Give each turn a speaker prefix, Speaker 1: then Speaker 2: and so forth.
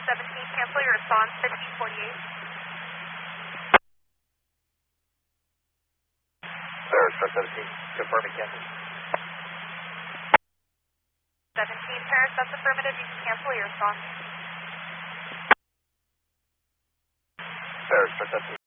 Speaker 1: 17, cancel your response, 1548.
Speaker 2: Paris, 17, confirming cancel.
Speaker 1: 17, Paris, that's affirmative, you can cancel your response.
Speaker 2: Paris, 17.